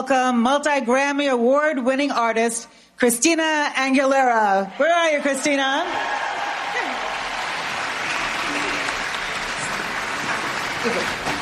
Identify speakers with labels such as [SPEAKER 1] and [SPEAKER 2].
[SPEAKER 1] Welcome multi-Grammy award-winning artist, Christina Aguilera. Where are you, Christina? Okay.